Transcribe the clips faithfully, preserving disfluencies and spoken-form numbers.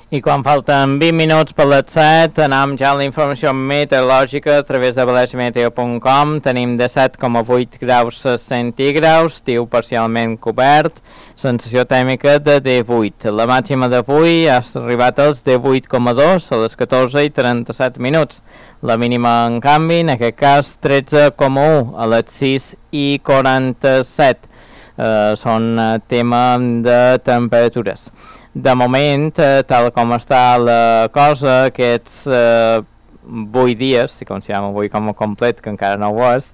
I quan falten vint minuts per les set, anem ja a la informació meteorològica a través de valència meteo punt com. Tenim disset coma vuit graus centígrads, estiu parcialment cobert, sensació tèrmica de divuit. La màxima d'avui ha arribat als divuit coma dos a les catorze i trenta-set minuts. La mínima, en canvi, en aquest cas, tretze coma u a les sis i quaranta-set. Uh, són uh, tema de temperatures. De moment, eh, tal com està la cosa, aquests eh, vuit dies, si considerem avui com a complet, que encara no ho és,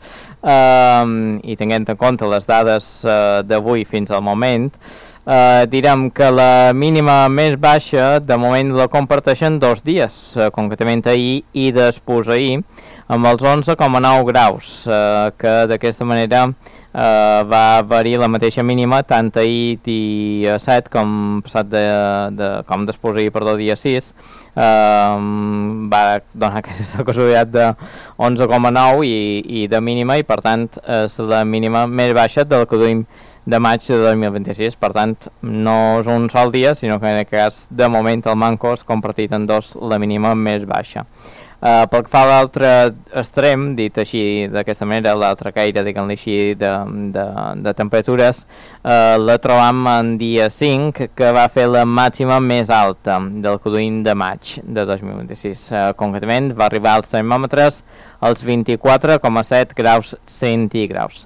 eh, i tenint en compte les dades eh, d'avui fins al moment, eh, direm que la mínima més baixa, de moment la comparteixen dos dies, eh, concretament ahir i després ahir, amb els onze coma nou graus, eh, que d'aquesta manera Uh, va haver-hi la mateixa mínima tant ahir dia set com passat de, de com després ahir, perdó, dia sis, uh, va donar aquesta casualitat de onze coma nou i, i de mínima, i per tant és la mínima més baixa del que duim de maig de dos mil vint-i-sis. Per tant, no és un sol dia, sinó que en aquest cas de moment el manco és compartit en dos, la mínima més baixa. Uh, pel que fa a l'altre extrem, dit així d'aquesta manera, l'altre caire, diguem-li així, de, de, de temperatures, uh, la trobam en dia cinc, que va fer la màxima més alta del que duim de maig de dos mil vint-i-sis. Uh, concretament, va arribar als termòmetres als vint-i-quatre coma set graus centígrads.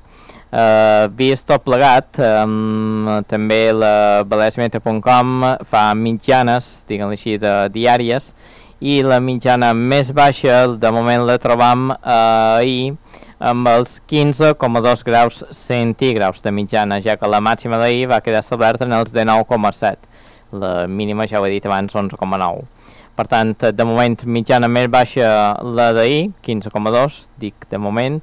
Uh, vist tot plegat, um, també la valència meteo punt com fa mitjanes, diguem-li així, de diàries, i la mitjana més baixa de moment la trobam eh, ahir amb els quinze coma dos graus centígrads de mitjana, ja que la màxima d'ahir va quedar establerta en els dinou coma set. La mínima, ja ho he dit abans, onze coma nou. Per tant, de moment, mitjana més baixa la d'ahir, quinze coma dos, dic de moment,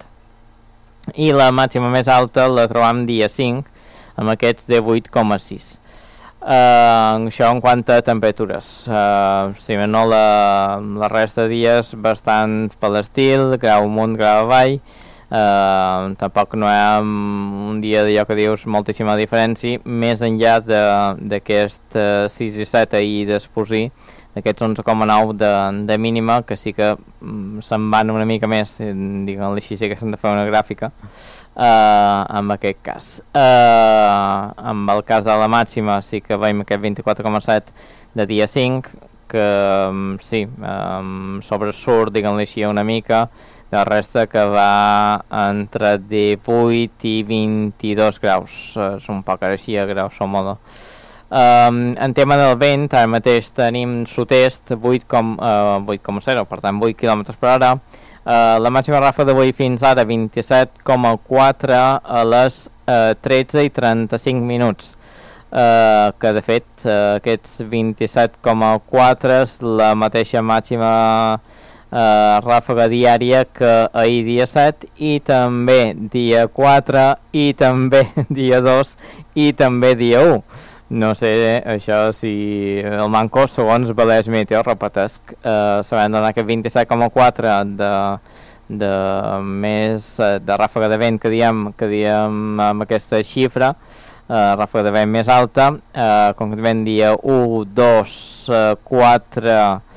i la màxima més alta la trobam dia cinc, amb aquests divuit coma sis. Uh, això en quant a temperatures, uh, si no la, la resta de dies bastant per l'estil, grau amunt, grau avall, uh, tampoc no hi ha un dia d'allò que dius moltíssima diferència, més enllà d'aquest uh, sis i set ahir d'Esposí, d'aquests onze coma nou de, de mínima, que sí que um, se'n van una mica més, diguem-li així, sí que s'han de fer una gràfica, Uh, en aquest cas. Uh, en el cas de la màxima sí que veiem aquest vint-i-quatre coma set de dia cinc, que um, sí, um, sobresurt, diguem-li així, una mica, de la resta que va entre divuit i vint-i-dos graus, uh, és un poc així a grosso modo. Um, en tema del vent, ara mateix tenim sud-est vuit coma zero, per tant vuit quilòmetres per hora. Uh, la màxima ràfega d'avui fins ara vint-i-set coma quatre a les uh, tretze i trenta-cinc minuts, uh, que de fet uh, aquests vint-i-set coma quatre és la mateixa màxima uh, ràfega diària que ahir dia set, i també dia quatre, i també dia dos, i també dia u. No sé, això, si el manco, segons València Meteo, repetesc, eh, sabem donar aquest vint-i-set coma quatre de, de més de ràfega de vent que diem, que diem amb aquesta xifra, eh, ràfega de vent més alta, eh, concretament dia u, dos, quatre,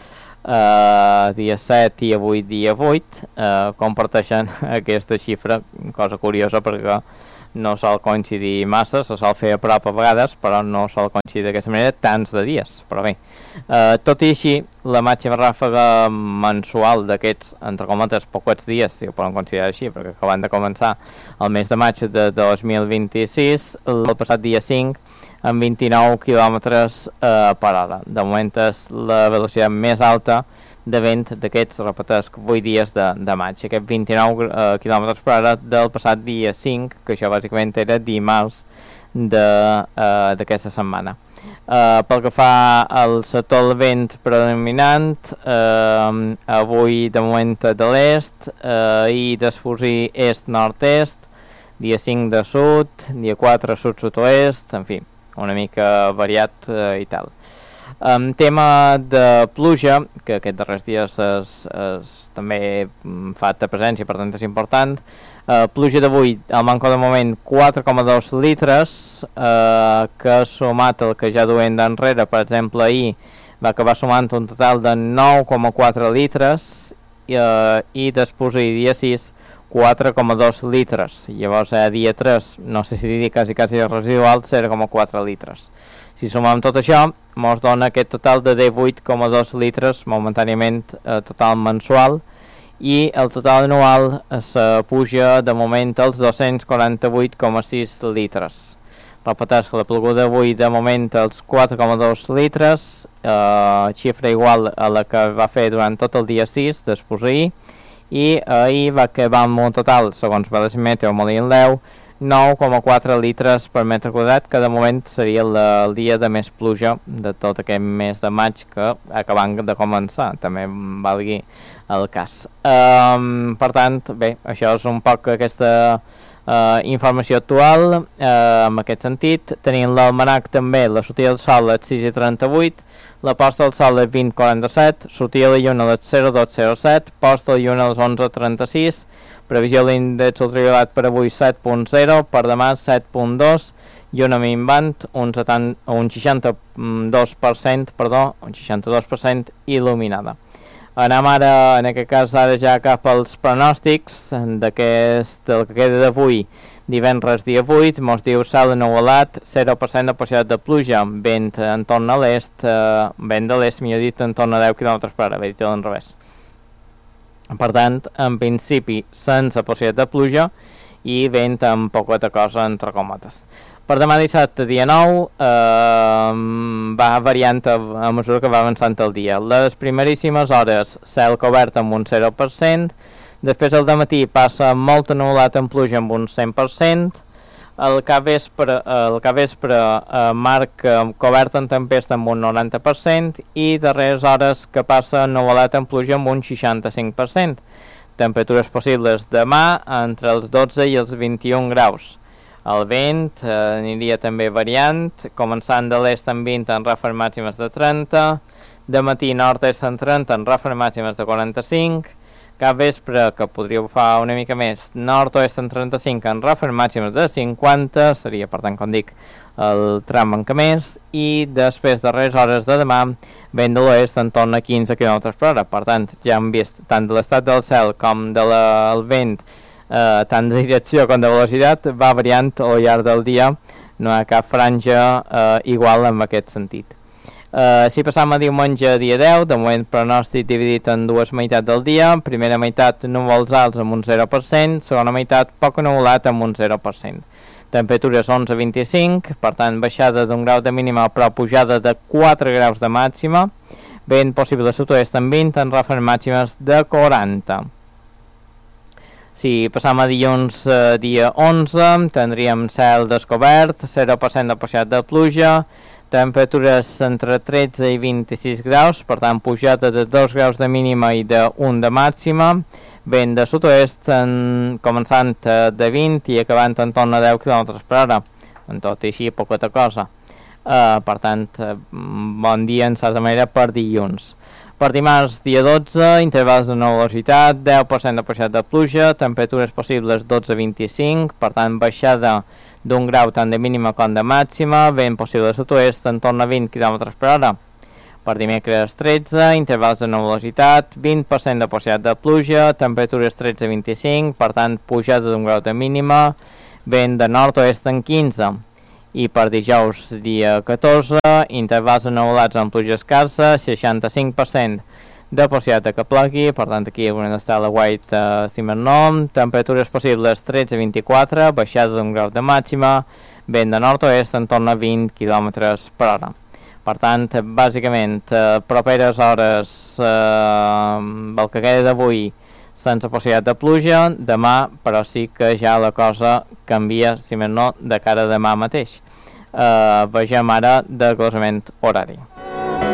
eh, dia set i avui dia vuit, eh, comparteixen aquesta xifra, cosa curiosa perquè no sol coincidir massa, se sol fer a prop a vegades, però no sol coincidir d'aquesta manera tants de dies. Però bé, eh, tot i així, la màxima ràfega mensual d'aquests, entre cometes, poquets dies, si ho poden considerar així, perquè acaben de començar el mes de maig de dos mil vint-i-sis, el passat dia cinc, amb vint-i-nou quilòmetres eh, per hora. De moment és la velocitat més alta de vent d'aquests, repetesc, vuit dies de, de maig. Aquest vint-i-nou eh, quilòmetres per hora del passat dia cinc, que això bàsicament era dimarts d'aquesta eh, setmana. Eh, pel que fa al sector del vent predominant, eh, avui de moment de l'est, eh, i d'esfusir est-nord-est, dia cinc de sud, dia quatre sud-sud-oest, en fi, una mica variat eh, i tal. En tema de pluja, que aquests darrers dies es, es, també fa de presència, per tant és important, eh, pluja d'avui, al manco de moment, quatre coma dos litres, eh, que sumat el que ja duem d'enrere, per exemple ahir, va acabar sumant un total de nou coma quatre litres eh, i després dia sis quatre coma dos litres. Llavors a dia tres, no sé si dir quasi quasi residual, zero coma quatre litres. Si sumem tot això, ens dona aquest total de divuit coma dos litres momentàniament eh, total mensual, i el total anual se puja de moment als dos-cents quaranta-vuit coma sis litres. Repeteix que la ploguda d'avui de moment als quatre coma dos litres, eh, xifra igual a la que va fer durant tot el dia sis, després ahir, i ahir va acabar amb un total, segons València Meteo Molin Leu, nou coma quatre litres per metre quadrat, que de moment seria la, el dia de més pluja de tot aquest mes de maig, que acabant de començar, també valgui el cas. Um, per tant, bé, això és un poc aquesta uh, informació actual. Uh, en aquest sentit, tenim l'almanac també, la sortida del sol a les sis i trenta-vuit, la posta del sol a les vint i quaranta-set, sortida de la lluna a les zero dos zero set, posta de la lluna a les onze trenta-sis, previsió de l'índex ultraviolat per avui set punt zero, per demà set punt dos, lluna minvant un, setanta, un seixanta-dos per cent, perdó, un seixanta-dos per cent il·luminada. Anem ara, en aquest cas, ara ja cap als pronòstics d'aquest, del que queda d'avui. Divendres dia vuit, mos diu cel ennuvolat, zero per cent de possibilitat de pluja, vent en torn a l'est, eh, vent de l'est, millor dit, en torn a deu quilòmetres per hora, bé dit al revés. Per tant, en principi, sense possibilitat de pluja i vent amb poqueta cosa entre cometes. Per demà dissabte, dia nou, eh, va variant a, a mesura que va avançant el dia. Les primeríssimes hores, cel cobert amb un zero per cent, després el dematí passa molt ennuvolat amb pluja amb un cent per cent, el capvespre, el capvespre eh, marc eh, cobert en tempesta amb un noranta per cent i darreres hores que passa ennuvolat amb pluja amb un seixanta-cinc per cent. Temperatures possibles demà entre els dotze i els vint-i-un graus. El vent eh, aniria també variant, començant de l'est en vint en ràfegues màximes de trenta, de matí nord-est en trenta en ràfegues màximes de quaranta-cinc, cap vespre, que podria bufar una mica més, nord-oest en trenta-cinc en ràfegues màximes de cinquanta, seria per tant, com dic, el tram en què més, i després de res hores de demà, vent de l'oest en torn a quinze quilòmetres per hora. Per tant, ja hem vist tant de l'estat del cel com del de vent, eh, tant de direcció com de velocitat, va variant al llarg del dia, no hi ha cap franja eh, igual en aquest sentit. Uh, si passam a diumenge dia deu, de moment pronòstic dividit en dues meitats del dia, primera meitat núvols alts amb un zero per cent, segona meitat poc ennuvolat amb un zero per cent. Temperatures onze a vint-i-cinc, per tant baixada d'un grau de mínima però pujada de quatre graus de màxima, vent possible a sud-oest en vint, en ràfegues màximes de quaranta. Si passam a dilluns uh, dia onze, tindríem cel descobert, zero per cent de possibilitat de pluja, temperatures entre tretze i vint-i-sis graus, per tant pujada de dos graus de mínima i d'un de màxima, vent de sud-oest en, començant de vint i acabant en torn a deu quilòmetres per hora, en tot i així poqueta cosa. Uh, per tant, uh, bon dia en certa manera per dilluns. Per dimarts, dia dotze, intervals de nuvolositat, deu per cent de possibilitat de pluja, temperatures possibles dotze a vint-i-cinc, per tant baixada d'un grau tant de mínima com de màxima, vent possible a sud-oest en torn a vint quilòmetres per hora. Per dimecres tretze, intervals de nuvolositat, vint per cent de possibilitat de pluja, temperatures tretze a vint-i-cinc, per tant pujada d'un grau de mínima, vent de nord-oest en quinze. I per dijous, dia catorze, intervals ennuvolats amb pluja escassa, seixanta-cinc per cent de possibilitat que plogui, per tant aquí hauran d'estar la white uh, si més no, temperatures possibles tretze a vint-i-quatre, baixada d'un grau de màxima, vent de nord-oest en torn a vint quilòmetres per hora. Per tant, bàsicament, uh, properes hores, uh, el que queda d'avui, sense possibilitat de pluja, demà, però sí que ja la cosa canvia, si més no, de cara a demà mateix. Uh, vegem ara desglossament horari.